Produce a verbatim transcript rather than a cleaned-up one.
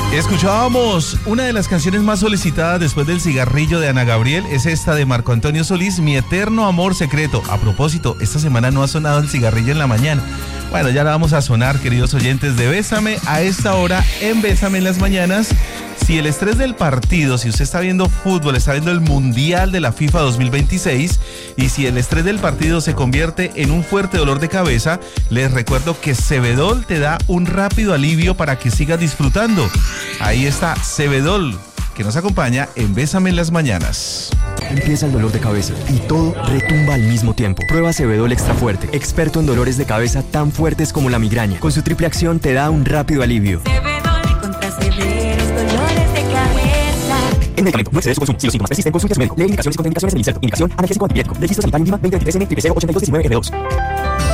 Escuchábamos una de las canciones más solicitadas después del cigarrillo de Ana Gabriel, es esta de Marco Antonio Solís, Mi Eterno Amor Secreto. A propósito, esta semana no ha sonado el cigarrillo en la mañana. Bueno, ya la vamos a sonar, queridos oyentes de Bésame, a esta hora en Bésame en las mañanas. Si el estrés del partido, si usted está viendo fútbol, está viendo el Mundial de la FIFA dos mil veintiséis, y si el estrés del partido se convierte en un fuerte dolor de cabeza, les recuerdo que Cebedol te da un rápido alivio para que sigas disfrutando. Ahí está Cebedol, que nos acompaña en Bésame en las mañanas. Empieza el dolor de cabeza y todo retumba al mismo tiempo. Prueba Cebedol Extra Fuerte, experto en dolores de cabeza tan fuertes como la migraña. Con su triple acción te da un rápido alivio. Cebedol contra severos dolores de cabeza. El medicamento no excede su consumo. Si los síntomas persisten, consulte a su médico. Lee indicaciones y contraindicaciones del inserto. Indicación analgésico antipirético. Registro sanitario I N V I M A veinte veintitrés N triple cero ochenta y dos diecinueve R dos.